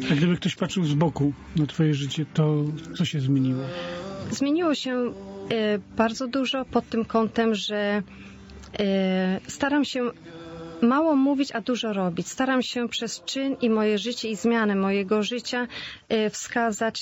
A gdyby ktoś patrzył z boku na twoje życie, to co się zmieniło? Zmieniło się bardzo dużo pod tym kątem, że staram się mało mówić, a dużo robić. Staram się przez czyn i moje życie i zmianę mojego życia wskazać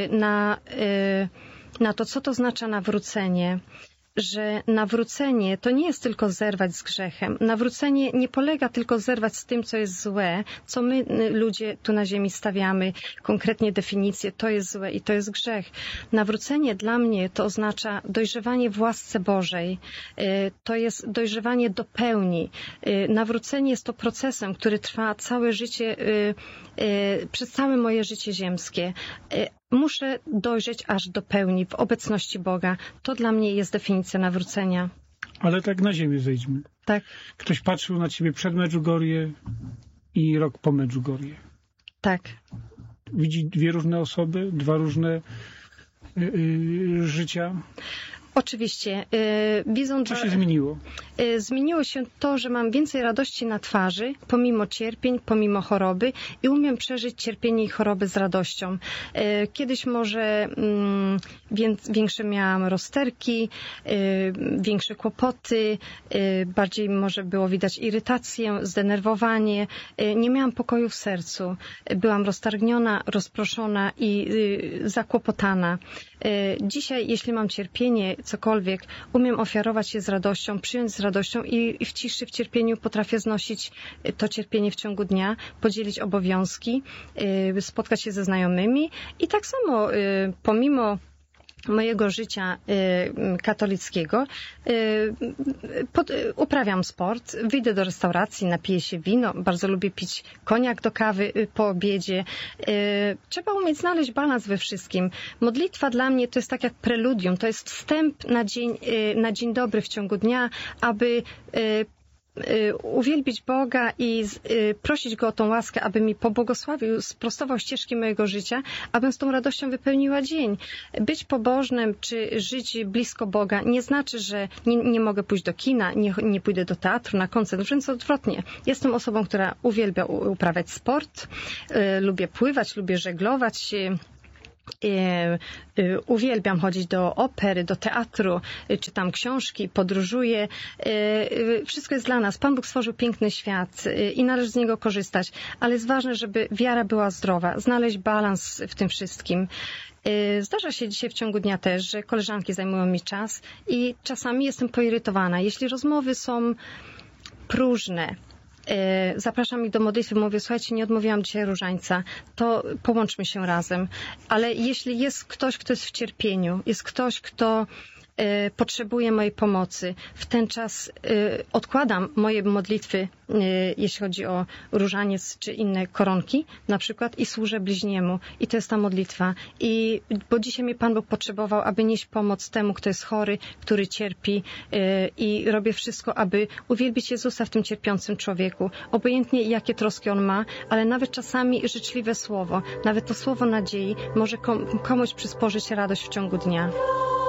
na to, co to znaczy nawrócenie. Że nawrócenie to nie jest tylko zerwać z grzechem. Nawrócenie nie polega tylko zerwać z tym, co jest złe, co my ludzie tu na ziemi stawiamy, konkretnie definicję, to jest złe i to jest grzech. Nawrócenie dla mnie to oznacza dojrzewanie w łasce Bożej. To jest dojrzewanie do pełni. Nawrócenie jest to procesem, który trwa całe życie, przez całe moje życie ziemskie. Muszę dojrzeć aż do pełni w obecności Boga. To dla mnie jest definicja nawrócenia. Ale tak na ziemię zejdźmy. Tak. Ktoś patrzył na ciebie przed Medjugorje i rok po Medjugorje. Tak. Widzi dwie różne osoby, dwa różne życia. Oczywiście. Co się zmieniło? Zmieniło się to, że mam więcej radości na twarzy, pomimo cierpień, pomimo choroby i umiem przeżyć cierpienie i choroby z radością. Kiedyś może większe miałam rozterki, większe kłopoty, bardziej może było widać irytację, zdenerwowanie. Nie miałam pokoju w sercu. Byłam roztargniona, rozproszona i zakłopotana. Dzisiaj, jeśli mam cierpienie, cokolwiek, umiem ofiarować je z radością, przyjąć z radością i w ciszy, w cierpieniu potrafię znosić to cierpienie w ciągu dnia, podzielić obowiązki, spotkać się ze znajomymi i tak samo pomimo mojego życia katolickiego uprawiam sport, wyjdę do restauracji, napiję się wino, bardzo lubię pić koniak do kawy po obiedzie. Trzeba umieć znaleźć balans we wszystkim. Modlitwa dla mnie to jest tak jak preludium, to jest wstęp na dzień dobry w ciągu dnia, aby uwielbić Boga i prosić Go o tą łaskę, aby mi pobłogosławił, sprostował ścieżki mojego życia, abym z tą radością wypełniła dzień. Być pobożnym czy żyć blisko Boga nie znaczy, że nie mogę pójść do kina, nie pójdę do teatru, na koncert, wręcz odwrotnie. Jestem osobą, która uwielbia uprawiać sport, lubię pływać, lubię żeglować, uwielbiam chodzić do opery, do teatru, czytam książki, podróżuję. Wszystko jest dla nas. Pan Bóg stworzył piękny świat i należy z niego korzystać, ale jest ważne, żeby wiara była zdrowa, znaleźć balans w tym wszystkim. Zdarza się dzisiaj w ciągu dnia też, że koleżanki zajmują mi czas i czasami jestem poirytowana. Jeśli rozmowy są próżne, zapraszam ich do modlitwy, mówię, słuchajcie, nie odmówiłam dzisiaj różańca, to połączmy się razem. Ale jeśli jest ktoś, kto jest w cierpieniu, jest ktoś, kto potrzebuje mojej pomocy, w ten czas odkładam moje modlitwy, jeśli chodzi o różaniec czy inne koronki na przykład i służę bliźniemu. I to jest ta modlitwa. Bo dzisiaj mnie Pan Bóg potrzebował, aby nieść pomoc temu, kto jest chory, który cierpi i robię wszystko, aby uwielbić Jezusa w tym cierpiącym człowieku. Obojętnie jakie troski on ma, ale nawet czasami życzliwe słowo, nawet to słowo nadziei może komuś przysporzyć radość w ciągu dnia.